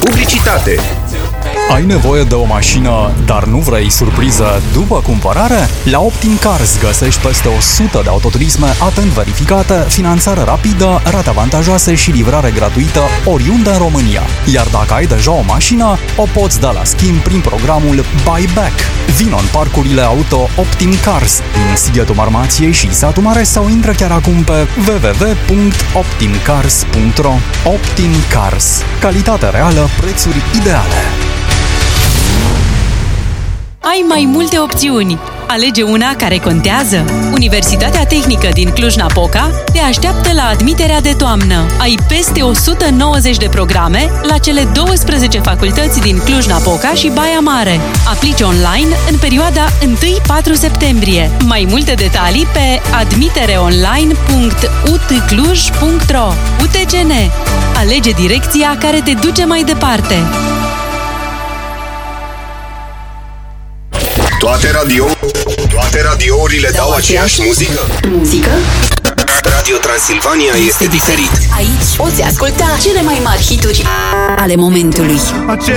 Publicitate. Ai nevoie de o mașină, dar nu vrei surpriză după cumpărare? La Optim Cars găsești peste 100 de autoturisme atent verificate, finanțare rapidă, rate avantajoase și livrare gratuită oriunde în România. Iar dacă ai deja o mașină, o poți da la schimb prin programul Buyback. Vino în parcurile auto Optim Cars din Sighetul Marmației și Satu Mare sau intră chiar acum pe www.optimcars.ro. Optim Cars. Calitate reală, prețuri ideale. Ai mai multe opțiuni. Alege una care contează. Universitatea Tehnică din Cluj-Napoca te așteaptă la admiterea de toamnă. Ai peste 190 de programe la cele 12 facultăți din Cluj-Napoca și Baia Mare. Aplici online în perioada 1-4 septembrie. Mai multe detalii pe admitereonline.utcluj.ro. UTCN. Alege direcția care te duce mai departe. Toate radiourile dau aceeași muzică? Radio Transilvania este diferit. Aici poți asculta cele mai mari hituri ale momentului.